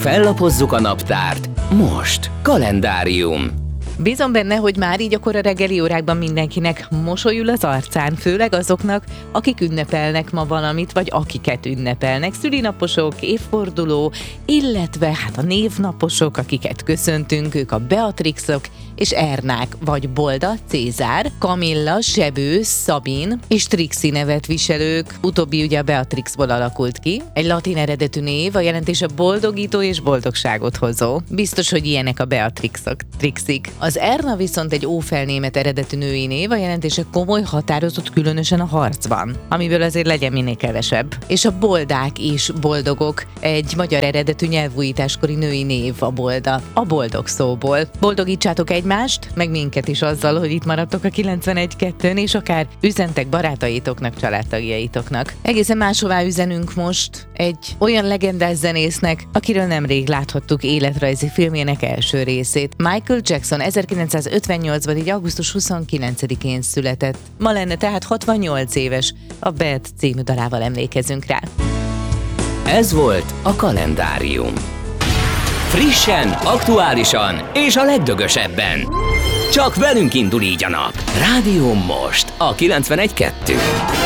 Fellapozzuk a naptárt. Most kalendárium. Bízom benne, hogy már így akkor a reggeli órákban mindenkinek mosolyul az arcán, főleg azoknak, akik ünnepelnek ma valamit, vagy akiket ünnepelnek, szülinaposok, évforduló, illetve a névnaposok, akiket köszöntünk, ők a Beatrixok és Ernák, vagy Bolda, Cézár, Kamilla, Sebő, Szabin és Trixi nevet viselők. Utóbbi ugye a Beatrixból alakult ki. Egy latin eredetű név, a jelentése boldogító és boldogságot hozó. Biztos, hogy ilyenek a Beatrixok, Trixik. Az Erna viszont egy ófelnémet eredetű női név, a jelentése komoly, határozott, különösen a harcban, amiből azért legyen minél kevesebb. És a Boldák is boldogok, egy magyar eredetű nyelvújításkori női név a Bolda, a boldog szóból. Boldogítsátok egymást, meg minket is azzal, hogy itt maradtok a 91.2-n, és akár üzentek barátaitoknak, családtagjaitoknak. Egészen máshová üzenünk most egy olyan legendás zenésznek, akiről nemrég láthattuk életrajzi filmjének első részét. Michael Jackson 1958-ban, így augusztus 29-én született. Ma lenne tehát 68 éves, a Bad című dalával emlékezünk rá. Ez volt a kalendárium. Frissen, aktuálisan és a legdögösebben. Csak velünk indul így a nap. Rádió Most, a 91.2.